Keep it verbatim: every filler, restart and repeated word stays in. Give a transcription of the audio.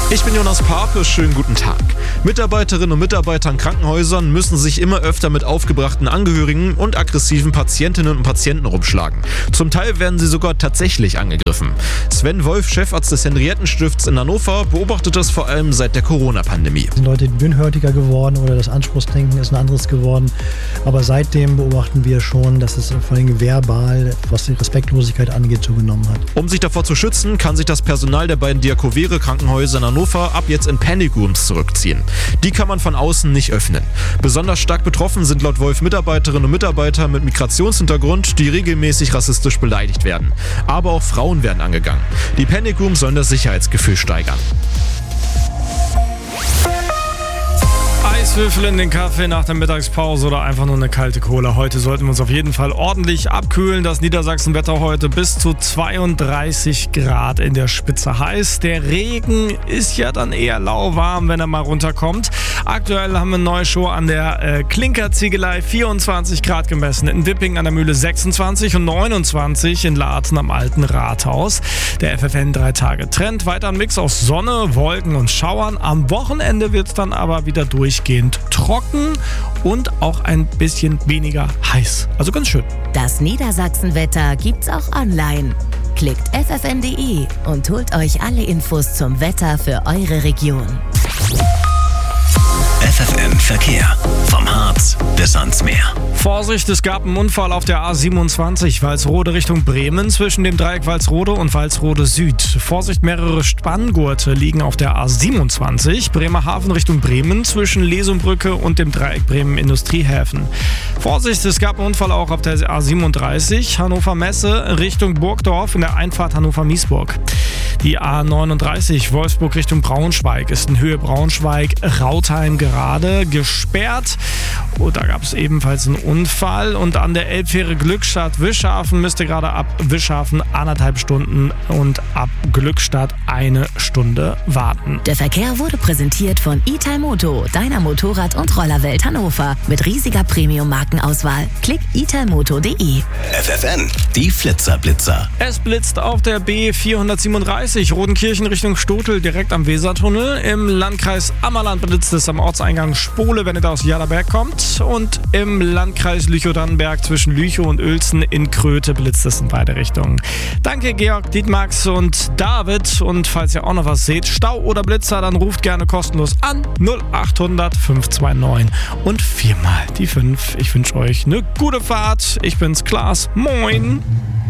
Ich bin Jonas Pape, schönen guten Tag. Mitarbeiterinnen und Mitarbeiter in Krankenhäusern müssen sich immer öfter mit aufgebrachten Angehörigen und aggressiven Patientinnen und Patienten rumschlagen. Zum Teil werden sie sogar tatsächlich angegriffen. Sven Wolf, Chefarzt des Henriettenstifts in Hannover, beobachtet das vor allem seit der Corona-Pandemie. Sind Leute dünnhörtiger geworden oder das Anspruchsdenken ist ein anderes geworden. Aber seitdem beobachten wir schon, dass es vor allem verbal, was die Respektlosigkeit angeht, zugenommen hat. Um sich davor zu schützen, kann sich das Personal der beiden Diakovere-Krankenhäuser in Hannover ab jetzt in Panic Rooms zurückziehen. Die kann man von außen nicht öffnen. Besonders stark betroffen sind laut Wolf Mitarbeiterinnen und Mitarbeiter mit Migrationshintergrund, die regelmäßig rassistisch beleidigt werden. Aber auch Frauen werden angegangen. Die Panic Rooms sollen das Sicherheitsgefühl steigern. Eiswürfel in den Kaffee nach der Mittagspause oder einfach nur eine kalte Cola. Heute sollten wir uns auf jeden Fall ordentlich abkühlen. Das Niedersachsenwetter heute bis zu zweiunddreißig Grad in der Spitze heiß. Der Regen ist ja dann eher lauwarm, wenn er mal runterkommt. Aktuell haben wir eine neue Show an der äh, Klinkerziegelei, vierundzwanzig Grad gemessen. In Wipping an der Mühle sechsundzwanzig und neunundzwanzig in Laatzen am Alten Rathaus. Der F F N drei Tage Trend. Weiter ein Mix aus Sonne, Wolken und Schauern. Am Wochenende wird es dann aber wieder durchgehend trocken und auch ein bisschen weniger heiß. Also ganz schön. Das Niedersachsenwetter gibt's auch online. Klickt f f n punkt d e und holt euch alle Infos zum Wetter für eure Region. F F N Verkehr. Vom Harz bis ans Meer. Vorsicht, es gab einen Unfall auf der A siebenundzwanzig, Walsrode Richtung Bremen, zwischen dem Dreieck Walsrode und Walsrode Süd. Vorsicht, mehrere Spanngurte liegen auf der A siebenundzwanzig, Bremerhaven Richtung Bremen, zwischen Lesumbrücke und dem Dreieck Bremen Industriehäfen. Vorsicht, es gab einen Unfall auch auf der A siebenunddreißig, Hannover Messe Richtung Burgdorf in der Einfahrt Hannover-Miesburg. Die A neununddreißig, Wolfsburg Richtung Braunschweig, ist in Höhe Braunschweig-Rautheim gerade gesperrt. Und da gab es ebenfalls einen Unfall. Und an der Elbfähre Glückstadt-Wischhafen müsste gerade ab Wischhafen anderthalb Stunden und ab Glückstadt eine Stunde warten. Der Verkehr wurde präsentiert von Italmoto, deiner Motorrad- und Rollerwelt Hannover. Mit riesiger Premium-Markenauswahl. Klick italmoto punkt d e. F F N, die Flitzerblitzer. Es blitzt auf der B vierhundertsiebenunddreißig Rodenkirchen Richtung Stotel direkt am Wesertunnel. Im Landkreis Ammerland blitzt es am Ortseingang Spole, wenn ihr da aus Jaderberg kommt. Und im Landkreis Lüchow-Dannenberg zwischen Lüchow und Uelzen in Kröte blitzt es in beide Richtungen. Danke Georg, Dietmax und David. Und falls ihr auch noch was seht, Stau oder Blitzer, dann ruft gerne kostenlos an null achthundert fünf zwei neun und viermal die fünf. Ich wünsche euch eine gute Fahrt. Ich bin's, Klaas. Moin.